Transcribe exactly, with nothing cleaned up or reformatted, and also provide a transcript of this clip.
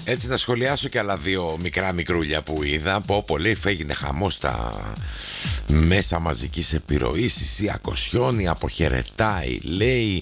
Έτσι να σχολιάσω και άλλα δύο μικρά μικρούλια που είδα. Πω πολύ έγινε χαμός στα μέσα μαζικής επιρροής. Η Σία Κοσιόνη αποχαιρετάει, λέει,